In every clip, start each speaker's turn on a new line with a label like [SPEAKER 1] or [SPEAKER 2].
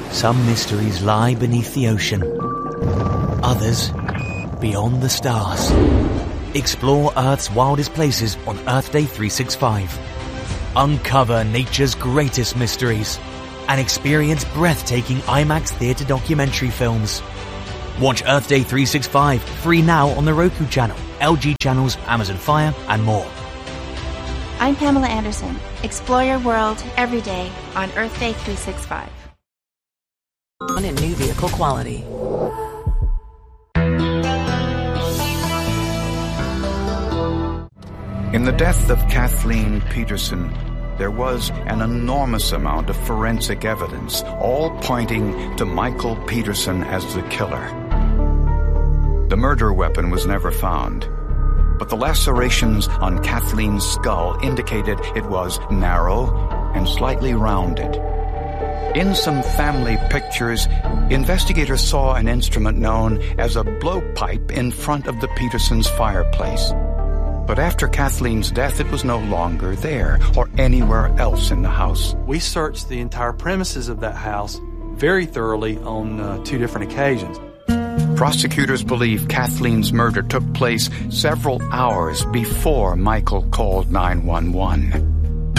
[SPEAKER 1] Some mysteries lie beneath the ocean. Others, beyond the stars. Explore Earth's wildest places on Earth Day 365. Uncover nature's greatest mysteries and experience breathtaking IMAX theater documentary films. Watch Earth Day 365 free now on the Roku channel, LG channels, Amazon Fire, and more.
[SPEAKER 2] I'm Pamela Anderson. Explore your world every day on Earth Day 365.
[SPEAKER 3] In new vehicle quality.
[SPEAKER 4] In the death of Kathleen Peterson, there was an enormous amount of forensic evidence, all pointing to Michael Peterson as the killer. The murder weapon was never found, but the lacerations on Kathleen's skull indicated it was narrow and slightly rounded. In some family pictures, investigators saw an instrument known as a blowpipe in front of the Petersons' fireplace. But after Kathleen's death, it was no longer there or anywhere else in the house.
[SPEAKER 5] We searched the entire premises of that house very thoroughly on 2 different occasions.
[SPEAKER 4] Prosecutors believe Kathleen's murder took place several hours before Michael called 911.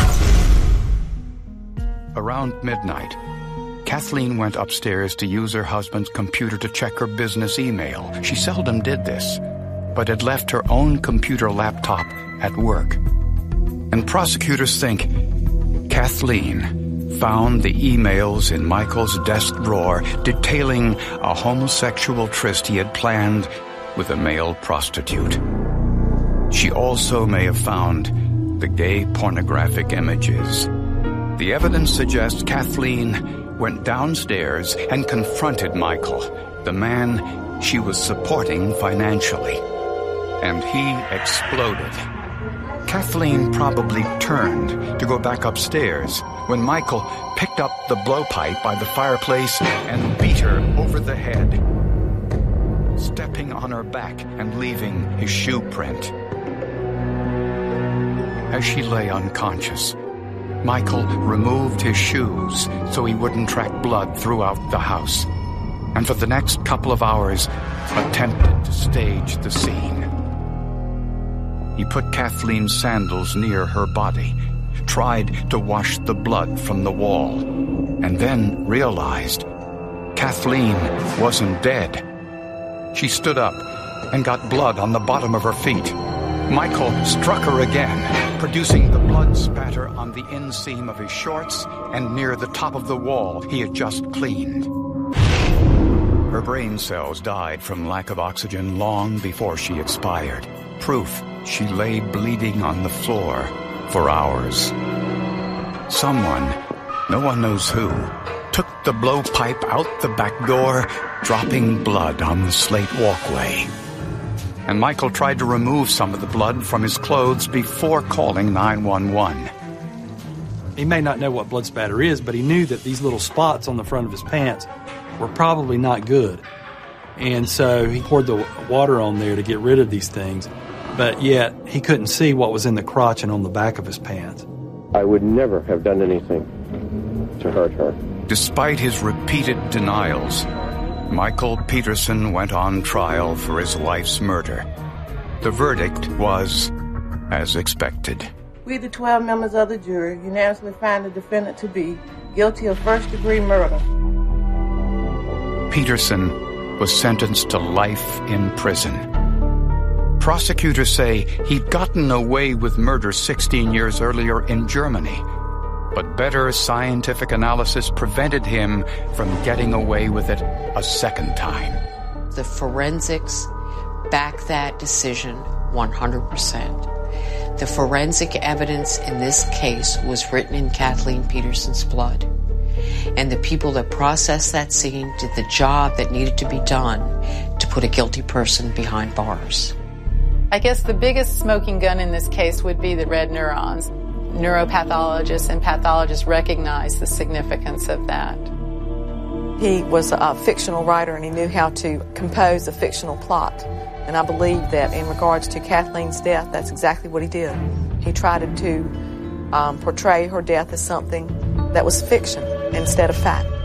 [SPEAKER 4] Around midnight, Kathleen went upstairs to use her husband's computer to check her business email. She seldom did this, but had left her own computer laptop at work. And prosecutors think Kathleen found the emails in Michael's desk drawer detailing a homosexual tryst he had planned with a male prostitute. She also may have found the gay pornographic images. The evidence suggests Kathleen went downstairs and confronted Michael, the man she was supporting financially. And he exploded. Kathleen probably turned to go back upstairs when Michael picked up the blowpipe by the fireplace and beat her over the head, stepping on her back and leaving his shoe print. As she lay unconscious, Michael removed his shoes so he wouldn't track blood throughout the house, and for the next couple of hours attempted to stage the scene. He put Kathleen's sandals near her body, tried to wash the blood from the wall, and then realized Kathleen wasn't dead. She stood up and got blood on the bottom of her feet. Michael struck her again, producing the blood spatter on the inseam of his shorts and near the top of the wall he had just cleaned. Her brain cells died from lack of oxygen long before she expired. Proof she lay bleeding on the floor for hours. Someone, no one knows who, took the blowpipe out the back door, dropping blood on the slate walkway. And Michael tried to remove some of the blood from his clothes before calling 911.
[SPEAKER 5] He may not know what blood spatter is, but he knew that these little spots on the front of his pants were probably not good. And so he poured the water on there to get rid of these things, but yet he couldn't see what was in the crotch and on the back of his pants.
[SPEAKER 6] I would never have done anything to hurt her.
[SPEAKER 4] Despite his repeated denials, Michael Peterson went on trial for his wife's murder. The verdict was as expected.
[SPEAKER 7] We, the 12 members of the jury, unanimously find the defendant to be guilty of first-degree murder.
[SPEAKER 4] Peterson was sentenced to life in prison. Prosecutors say he'd gotten away with murder 16 years earlier in Germany, but better scientific analysis prevented him from getting away with it a second time.
[SPEAKER 3] The forensics back that decision 100%. The forensic evidence in this case was written in Kathleen Peterson's blood. And the people that processed that scene did the job that needed to be done to put a guilty person behind bars.
[SPEAKER 8] I guess the biggest smoking gun in this case would be the red neurons. Neuropathologists and pathologists recognize the significance of that.
[SPEAKER 9] He was a fictional writer and he knew how to compose a fictional plot. And I believe that in regards to Kathleen's death, that's exactly what he did. He tried to portray her death as something that was fiction instead of fact.